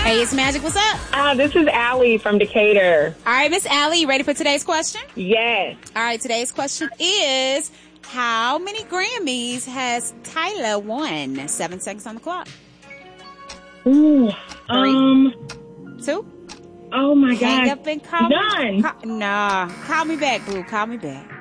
Hey, it's Magic. What's up? This is Allie from Decatur. All right, Miss Allie, you ready for today's question? Yes. All right, today's question is, how many Grammys has Tyler won? 7 seconds on the clock. Ooh. 3, 2. Oh my God. Hang up and call None. Nah. Call me back, boo. Call me back.